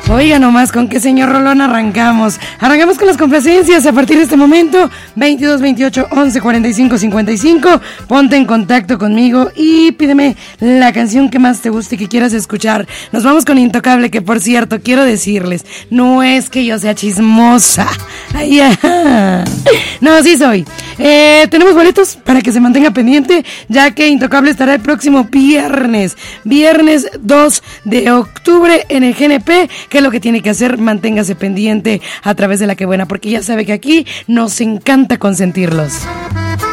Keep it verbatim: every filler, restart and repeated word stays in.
Oiga nomás, ¿con qué señor Rolón arrancamos? Arrancamos con las complacencias a partir de este momento. Veintidós, veintiocho, once, cuarenta y cinco, cincuenta y cinco. Ponte en contacto conmigo y pídeme la canción que más te guste y que quieras escuchar. Nos vamos con Intocable, que por cierto, quiero decirles, no es que yo sea chismosa. Ay, ajá. No, sí soy. Eh, tenemos boletos para que se mantenga pendiente, ya que Intocable estará el próximo viernes. Viernes dos de octubre en el G N P. ¿Qué es lo que tiene que hacer? Manténgase pendiente a través de La Que Buena, porque ya sabe que aquí nos encanta consentirlos.